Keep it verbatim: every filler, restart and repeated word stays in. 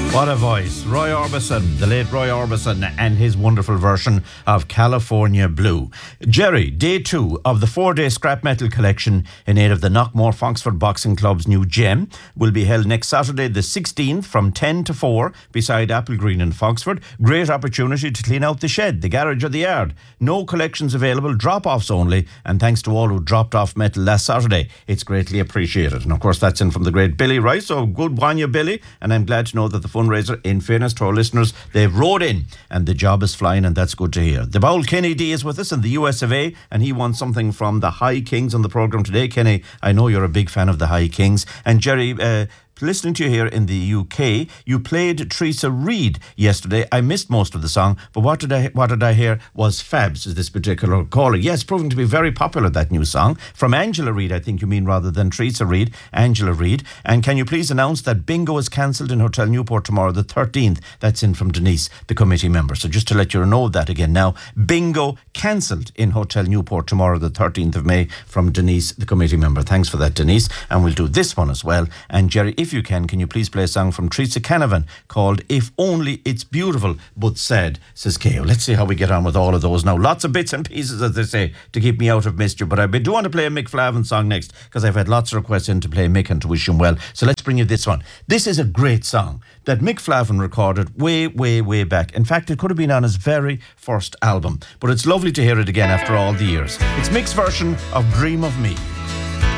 What a voice. Roy Orbison, the late Roy Orbison, and his wonderful version of California Blue. Jerry, day two of the four-day scrap metal collection in aid of the Knockmore Foxford Boxing Club's new gem will be held next Saturday the sixteenth from ten to four beside Apple Green in Foxford. Great opportunity to clean out the shed, the garage or the yard. No collections available, drop-offs only, and thanks to all who dropped off metal last Saturday. It's greatly appreciated. And of course that's in from the great Billy Rice, so good on you, Billy, and I'm glad to know that the fundraiser, in fairness to our listeners, they've rode in and the job is flying, and that's good to hear. The Bowl Kenny D is with us in the U S of A, and he wants something from the High Kings on the programme today. Kenny, I know you're a big fan of the High Kings, and Jerry, uh, listening to you here in the U K, you played Teresa Reid yesterday. I missed most of the song, but what did I what did I hear was Fabs, is this particular caller. Yes, proving to be very popular, that new song. From Angela Reid, I think you mean, rather than Teresa Reid, Angela Reid. And can you please announce that bingo is cancelled in Hotel Newport tomorrow, the thirteenth. That's in from Denise, the committee member. So just to let you know that again now, bingo cancelled in Hotel Newport tomorrow, the thirteenth of May, from Denise, the committee member. Thanks for that, Denise. And we'll do this one as well. And Jerry, if you can, can you please play a song from Teresa Canavan called If Only It's Beautiful But Sad, says K O. Let's see how we get on with all of those now. Lots of bits and pieces, as they say, to keep me out of mischief. But I do want to play a Mick Flavin song next, because I've had lots of requests in to play Mick and to wish him well. So let's bring you this one. This is a great song that Mick Flavin recorded way, way, way back. In fact, it could have been on his very first album. But it's lovely to hear it again after all the years. It's Mick's version of Dream of Me.